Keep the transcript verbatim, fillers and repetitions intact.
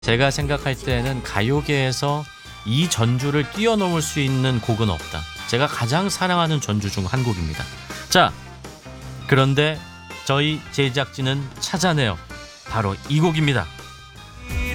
제가 생각할 때는 가요계에서 이 전주를 뛰어넘을 수 있는 곡은 없다. 제가 가장 사랑하는 전주 중 한 곡입니다. 자, 그런데 저희 제작진은 찾아내요. 바로 이 곡입니다.